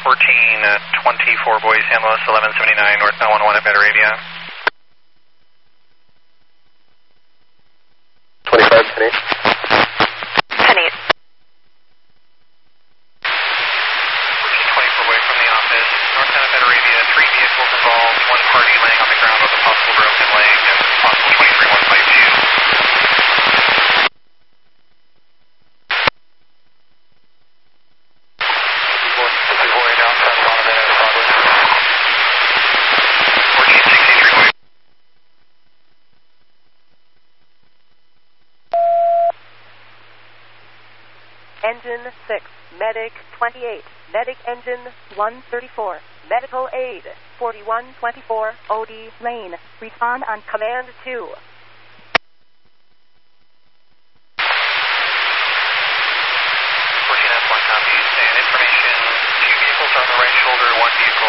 1424 Boise, San Luis, 1179 North 911 at Betaravia. 25 Penny. Penny. 1424 away from the office. North 10 at Betaravia, 3 vehicles involved, 1 party laying on the ground with a possible broken leg and possible 23152. Engine 6, Medic 28, Medic Engine 134, Medical Aid 4124, OD Lane. Respond on Command 2. 14 copy. And information, 2 vehicles are on the right shoulder, 1 vehicle